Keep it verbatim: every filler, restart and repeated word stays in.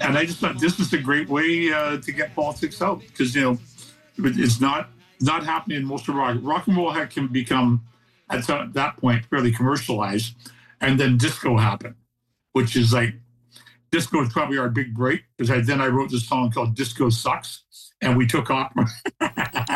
And I just thought this was a great way uh, to get politics out because, you know, it's not not happening in most of rock. Rock and roll had, can become, at that point, fairly commercialized. And then disco happened, which is like, disco is probably our big break because I, then I wrote this song called Disco Sucks, and we took off.